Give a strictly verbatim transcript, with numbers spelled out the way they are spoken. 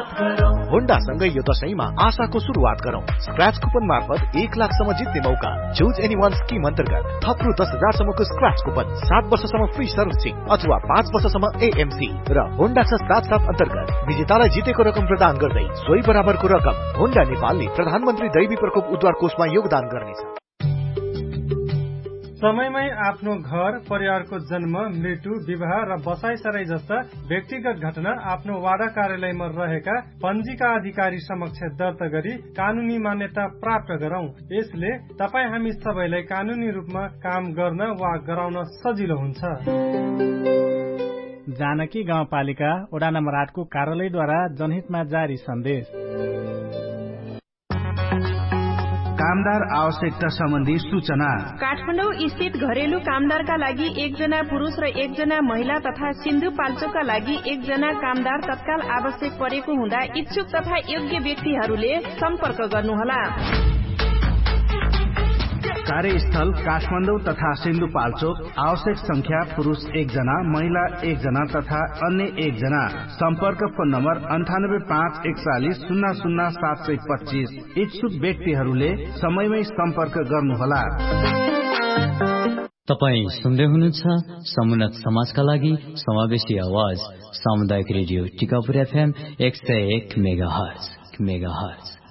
Honda सँगै यो दशैंमा आशाको सुरुवात गरौं। स्क्रैच कुपन मार्फत एक लाखसम्म जित्ने मौका। चुज एनी वान स्किम अन्तर्गत थप रु दस हजारसम्मको स्क्रैच कुपन, सात वर्षसम्म फ्री सर्भिसिङ अथवा पाँच वर्षसम्म एएमसी र होन्डा छ सात सात अन्तर्गत विजेतालाई जितेको रकम प्रदान गर्दै सोही बराबरको रकम होन्डा नेपालले प्रधानमन्त्री दैवी प्रकोप उद्धार कोषमा योगदान गर्नेछ। समयमै आफ्नो घर, परिवारको जन्म, मृत्यु, विवाह र बसाइसराई जस्ता व्यक्तिगत घटना आफ्नो वाडा कार्यालयमा रहेका पञ्जीका अधिकारी समक्ष दर्ता गरी कानूनी मान्यता प्राप्त गरौं। यसले तपाई हामी सबैलाई कानूनी रूपमा काम गर्न वा गराउन सजिलो हुन्छ। जानकी गाउँपालिका वडा नम्बर आठ को कार्यालयद्वारा जनहितमा जारी सन्देश। कामदार आवश्यकता सम्बन्धी सूचना। काठमाडौँ स्थित घरेलु कामदारका लागि एकजना पुरुष र एकजना महिला तथा सिन्धुपाल्चोकका लागि एकजना कामदार तत्काल आवश्यक परेको हुँदा इच्छुक तथा योग्य व्यक्तिहरूले सम्पर्क गर्नुहोला। कार्यस्थल काठमाडौँ तथा सिन्धुपाल्चोक। आवश्यक संख्या पुरुष एकजना, महिला एकजना तथा अन्य एकजना। सम्पर्क फोन नम्बर अन्ठानब्बे पाँच एकचालिस शून्य शून्य सात सय पच्चीस। इच्छुक व्यक्तिहरूले समयमै सम्पर्क गर्नुहोला। तपाई सुन्दै हुनुहुन्छ समुन्नत समाजका लागि समावेशी आवाज सामुदायिक रेडियो टिकापुर एफएम एक सय एक मेगा हर्ज मेगा हर्ज।